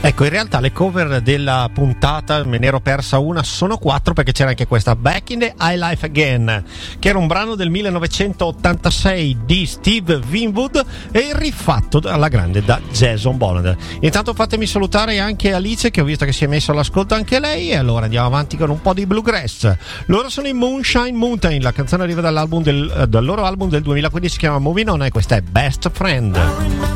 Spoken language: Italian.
Ecco, in realtà le cover della puntata me ne ero persa una, sono 4 perché c'era anche questa, Back in the High Life Again, che era un brano del 1986 di Steve Winwood e rifatto alla grande da Jason Bonham. Intanto fatemi salutare anche Alice, che ho visto che si è messa all'ascolto anche lei, e allora andiamo avanti con un po' di bluegrass. Loro sono i Moonshine Mountain, la canzone arriva dal loro album del 2015, si chiama Moving On, e questa è Best Friend.